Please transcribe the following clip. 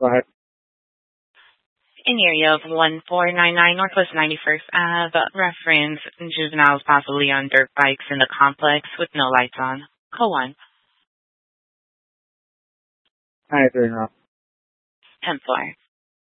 Go ahead. In the area of 1499 Northwest 91st Ave, reference juveniles possibly on dirt bikes in the complex with no lights on. Call 1. 93 Rock. 10-4.